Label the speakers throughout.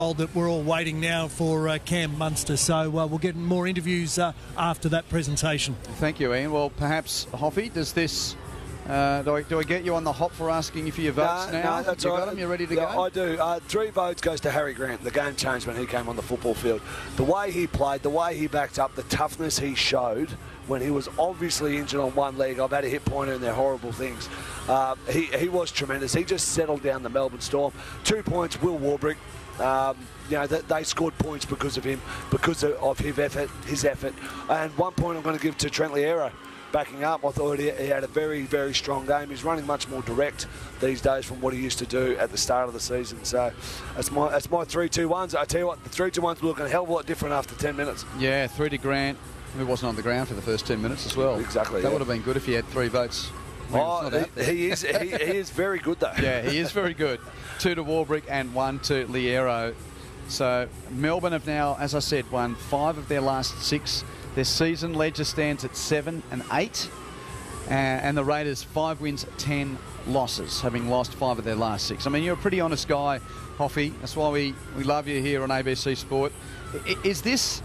Speaker 1: that we're all waiting now for Cam Munster. So we'll get more interviews after that presentation.
Speaker 2: Thank you, Ian. Well, perhaps, Hoffy, does this... do I get you on the hop for asking you for your votes now?
Speaker 3: No, that's
Speaker 2: you
Speaker 3: all
Speaker 2: got
Speaker 3: right.
Speaker 2: them? You ready to
Speaker 3: Yeah,
Speaker 2: go?
Speaker 3: I do. 3 votes goes to Harry Grant. The game changed when he came on the football field. The way he played, the way he backed up, the toughness he showed when he was obviously injured on one leg. I've had a hit pointer and they're horrible things. He was tremendous. He just settled down the Melbourne Storm. 2 points, Will Warbrick. They scored points because of him, because of his effort. And 1 point I'm going to give to Trent Liero. Backing up, I thought he had a very, very strong game. He's running much more direct these days from what he used to do at the start of the season. So that's my 3-2-1s. I tell you what, the 3-2-1s were looking a hell of a lot different after 10 minutes.
Speaker 2: Yeah, 3 to Grant, who wasn't on the ground for the first 10 minutes as well.
Speaker 3: Exactly.
Speaker 2: That would have been good if he had 3 votes.
Speaker 3: He is very good though.
Speaker 2: Yeah, he is very good. 2 to Warbrick and 1 to Liero. So Melbourne have now, as I said, won 5 of their last 6. Their season ledger stands at 7 and 8. And the Raiders 5 wins, 10 losses, having lost 5 of their last 6. I mean, you're a pretty honest guy, Hoffy. That's why we love you here on ABC Sport. Is this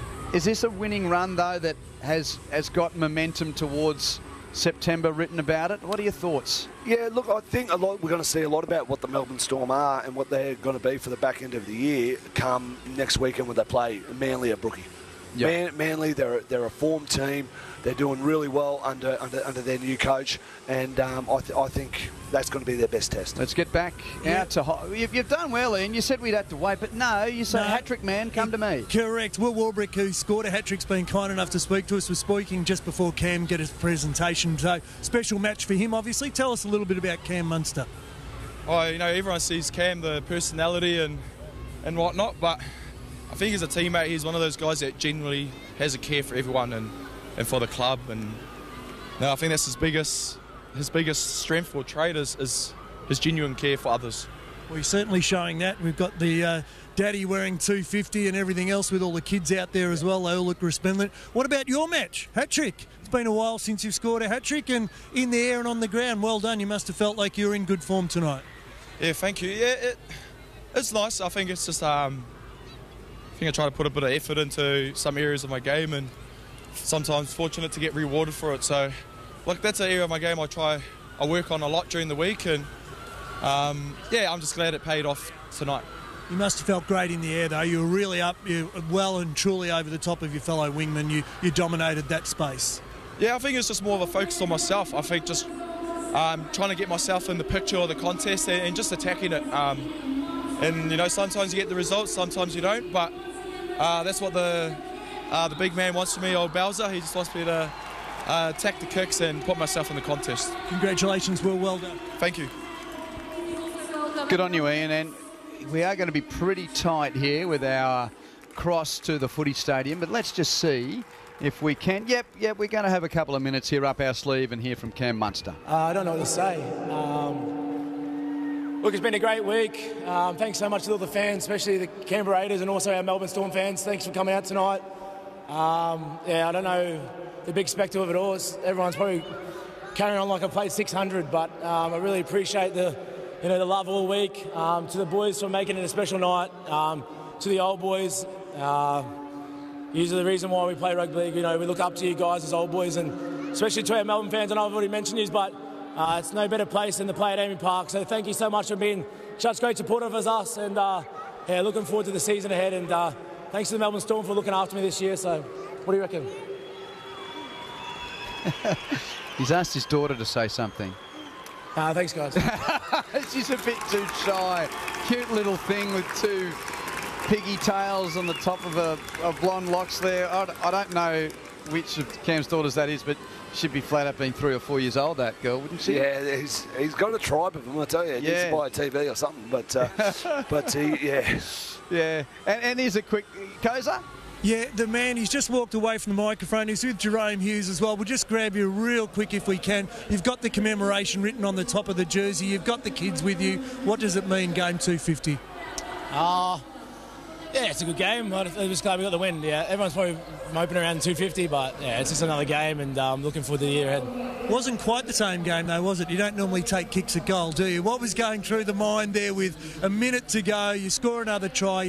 Speaker 2: a winning run, though, that has got momentum towards September written about it? What are your thoughts?
Speaker 3: Yeah, look, I think we're going to see a lot about what the Melbourne Storm are and what they're going to be for the back end of the year come next weekend when they play Manly at Brookie. Yep. Manly, they're a formed team. They're doing really well under their new coach, and I think that's going to be their best test.
Speaker 2: Let's get back out to... You've done well, Ian. You said we'd have to wait, but no, you say hat-trick man, come to me.
Speaker 1: Correct. Will Warbrick, who scored a hat-trick's been kind enough to speak to us, was speaking just before Cam get his presentation. So, special match for him, obviously. Tell us a little bit about Cam Munster.
Speaker 4: Oh, everyone sees Cam, the personality and whatnot, but I think as a teammate, he's one of those guys that genuinely has a care for everyone and for the club. And I think that's his biggest strength or trait is his genuine care for others.
Speaker 1: Well, he's certainly showing that. We've got the daddy wearing 250 and everything else with all the kids out there as well. They all look resplendent. What about your match? Hat-trick. It's been a while since you've scored a hat-trick, and in the air and on the ground. Well done. You must have felt like you were in good form tonight.
Speaker 4: Yeah, thank you. Yeah, it's nice. I think it's just... I try to put a bit of effort into some areas of my game, and sometimes fortunate to get rewarded for it. So, look, that's an area of my game I work on a lot during the week, and I'm just glad it paid off tonight.
Speaker 1: You must have felt great in the air, though. You were really up, you were well and truly over the top of your fellow wingman. You dominated that space. Yeah,
Speaker 4: I think it's just more of a focus on myself. I think just trying to get myself in the picture of the contest and just attacking it. And sometimes you get the results, sometimes you don't, but that's what the big man wants from me, old Bowser. He just wants me to attack the kicks and put myself in the contest.
Speaker 1: Congratulations, Will. Well done.
Speaker 4: Thank you.
Speaker 2: Good on you, Ian. And we are going to be pretty tight here with our cross to the footy stadium, but let's just see if we can. Yep, we're going to have a couple of minutes here up our sleeve and hear from Cam Munster.
Speaker 5: I don't know what to say. Look, it's been a great week. Thanks so much to all the fans, especially the Canberra Raiders and also our Melbourne Storm fans. Thanks for coming out tonight. I don't know the big spectacle of it all. Everyone's probably carrying on like I played 600, but I really appreciate the love all week. To the boys for making it a special night. To the old boys, usually the reason why we play rugby league. We look up to you guys as old boys, and especially to our Melbourne fans. I know I've already mentioned you, but it's no better place than to play at AAMI Park. So thank you so much for being such great supporters of us, and looking forward to the season ahead. And thanks to the Melbourne Storm for looking after me this year. So what do you reckon?
Speaker 2: He's asked his daughter to say something.
Speaker 5: Thanks, guys.
Speaker 2: She's a bit too shy. Cute little thing with 2 piggy tails on the top of blonde locks there. I don't know which of Cam's daughters that is, but she'd be flat up being 3 or 4 years old, that girl, wouldn't she?
Speaker 3: Yeah, he's got a tribe of them, I tell you. He needs to buy a TV or something, but yeah.
Speaker 2: Yeah, and here's a quick... Koza?
Speaker 1: Yeah, the man, he's just walked away from the microphone. He's with Jerome Hughes as well. We'll just grab you real quick if we can. You've got the commemoration written on the top of the jersey. You've got the kids with you. What does it mean, game 250?
Speaker 5: Yeah, it's a good game. I'm just glad we got the win. Yeah, everyone's probably moping around 250, but yeah, it's just another game, and looking forward to the year ahead.
Speaker 1: Wasn't quite the same game though, was it? You don't normally take kicks at goal, do you? What was going through the mind there with a minute to go? You score another try.